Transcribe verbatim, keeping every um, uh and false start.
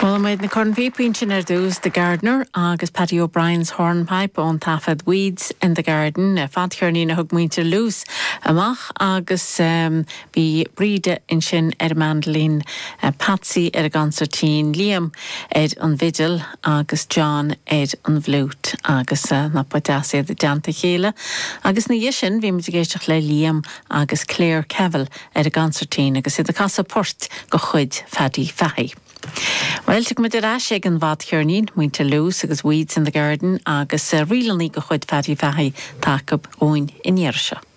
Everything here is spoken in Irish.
Well, made na corn pinchen er dús the gardener agus Paddy O'Brien's hornpipe on taffed weeds in the garden. A fat churní na hug muinter loose amach agus um, be bride in sin er mandolin uh, Patsy er a concertine Liam ed on vigil agus John ed on flute agus uh, na podasi the janta chéle agus na yishin vi mitigéisteach le Liam agus Claire Cavill er a concertine agus id a casa port go chud fadi fahi. Well, tuk me de rasig an vat churnin, muinte loose agus weeds in the garden agus uh, rilaní go chud fadi fahi takab oin in Yersha.